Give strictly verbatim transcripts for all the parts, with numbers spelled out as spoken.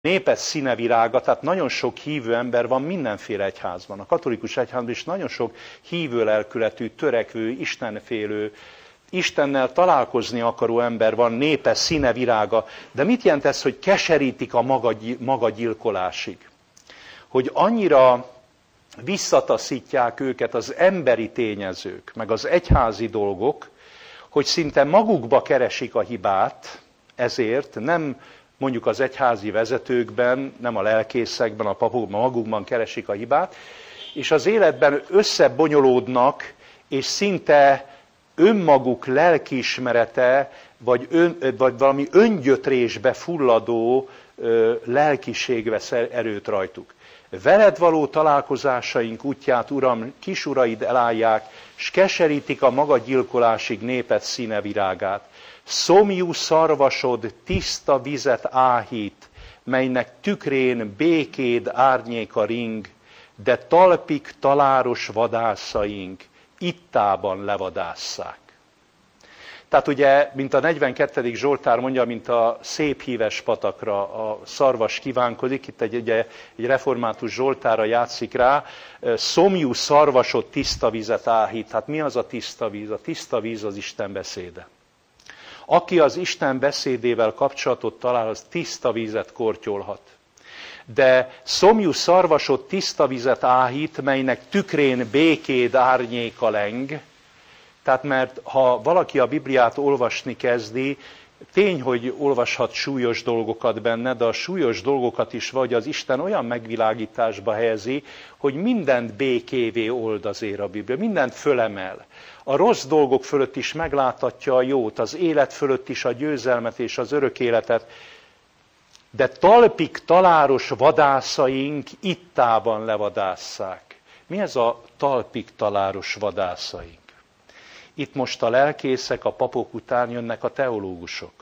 népes színevirága, tehát nagyon sok hívő ember van mindenféle egyházban. A katolikus egyházban is nagyon sok hívő lelkületű, törekvő, istenfélő, Istennel találkozni akaró ember van, népes színevirága. De mit jelent ez, hogy keserítik a maga, maga gyilkolásig? Hogy annyira visszataszítják őket az emberi tényezők, meg az egyházi dolgok, hogy szinte magukba keresik a hibát, ezért nem mondjuk az egyházi vezetőkben, nem a lelkészekben, a papokban, magukban keresik a hibát, és az életben összebonyolódnak, és szinte önmaguk lelkiismerete, vagy, ön, vagy valami öngyötrésbe fulladó ö, lelkiség vesz erőt rajtuk. Veled való találkozásaink útját, Uram, kisuraid elállják, s keserítik a maga gyilkolásig néped színevirágát. Szomjú szarvasod tiszta vizet áhít, melynek tükrén békéd árnyéka ring, de talpik taláros vadászaink ittában levadásszák. Tehát ugye, mint a negyvenkettedik Zsoltár mondja, mint a szép híves patakra a szarvas kívánkozik, itt egy, egy, egy református Zsoltárra játszik rá, szomjú szarvasod tiszta vizet áhít. Hát mi az a tiszta víz? A tiszta víz az Isten beszéde. Aki az Isten beszédével kapcsolatot talál, az tiszta vízet kortyolhat. De szomjú szarvasod tiszta vizet áhít, melynek tükrén békéd árnyéka leng. Tehát mert ha valaki a Bibliát olvasni kezdi, tény, hogy olvashat súlyos dolgokat benne, de a súlyos dolgokat is vagy az Isten olyan megvilágításba helyezi, hogy mindent békévé old azért a Biblia, mindent fölemel. A rossz dolgok fölött is megláthatja a jót, az élet fölött is a győzelmet és az örök életet, de talpik taláros vadászaink ittában levadásszák. Mi ez a talpik taláros vadászaink? Itt most a lelkészek, a papok után jönnek a teológusok.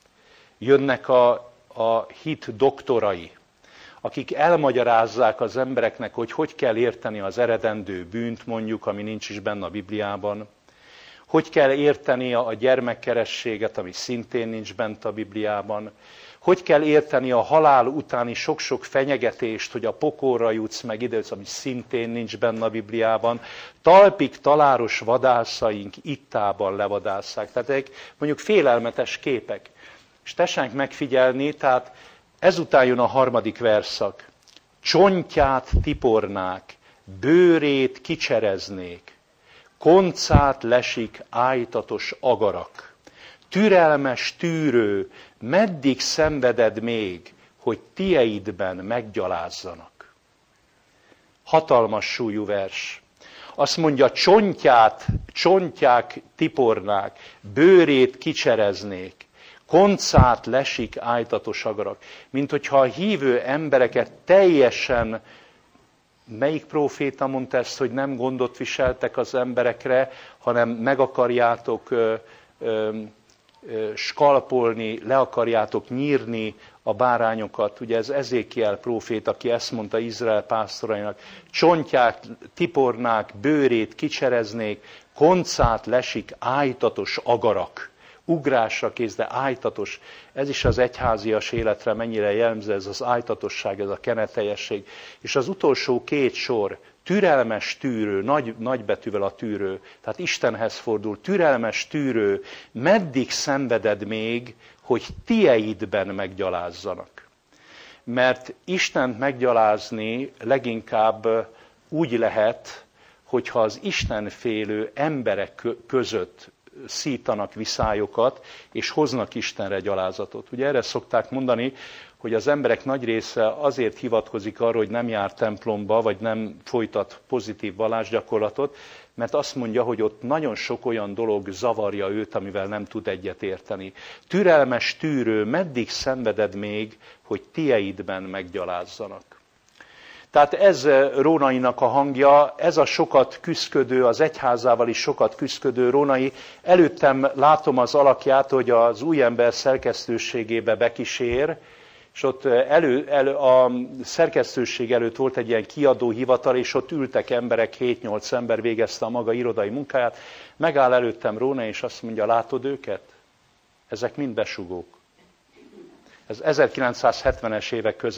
Jönnek a, a hit doktorai, akik elmagyarázzák az embereknek, hogy hogy kell érteni az eredendő bűnt, mondjuk, ami nincs is benne a Bibliában. Hogy kell érteni a gyermekkerességet, ami szintén nincs bent a Bibliában. Hogy kell érteni a halál utáni sok-sok fenyegetést, hogy a pokolra jutsz meg ide, ami szintén nincs benne a Bibliában. Talpik taláros vadászaink ittában levadásszák. Tehát mondjuk félelmetes képek. És tessék megfigyelni, tehát ezután jön a harmadik verszak. Csontját tipornák, bőrét kicsereznék, koncát lesik ájtatos agarak. Türelmes tűrő, meddig szenveded még, hogy tieidben meggyalázzanak? Hatalmas súlyú vers. Azt mondja, csontját, csontják tipornák, bőrét kicsereznék, koncát lesik ájtatos agarak. Mint hogyha a hívő embereket teljesen, melyik próféta mondta ezt, hogy nem gondot viseltek az emberekre, hanem meg akarjátok ö, ö, skalpolni, le akarjátok nyírni a bárányokat. Ugye ez Ezékiel prófét, aki ezt mondta Izrael pásztorainak. Csontját tipornák, bőrét kicsereznék, koncát lesik ájtatos agarak. Ugrásra kész, de ájtatos. Ez is az egyházias életre mennyire jellemző, ez az ájtatosság, ez a keneteljesség. És az utolsó két sor, türelmes tűrő, nagy, nagy betűvel a tűrő, tehát Istenhez fordul, türelmes tűrő, meddig szenveded még, hogy tieidben meggyalázzanak? Mert Istent meggyalázni leginkább úgy lehet, hogyha az istenfélő emberek között szítanak viszályokat, és hoznak Istenre gyalázatot. Ugye erre szokták mondani, hogy az emberek nagy része azért hivatkozik arra, hogy nem jár templomba, vagy nem folytat pozitív vallásgyakorlatot, mert azt mondja, hogy ott nagyon sok olyan dolog zavarja őt, amivel nem tud egyet érteni. Türelmes tűrő, meddig szenveded még, hogy tieidben meggyalázzanak? Tehát ez Rónainak a hangja, ez a sokat küszködő, az egyházával is sokat küszködő Rónai. Előttem látom az alakját, hogy az Újember szerkesztőségébe bekísér, és ott elő, elő, a szerkesztőség előtt volt egy ilyen kiadóhivatal, és ott ültek emberek, hét-nyolc ember végezte a maga irodai munkáját. Megáll előttem Róna, és azt mondja, látod őket? Ezek mind besugók. Ez ezerkilencszázhetvenes évek közepén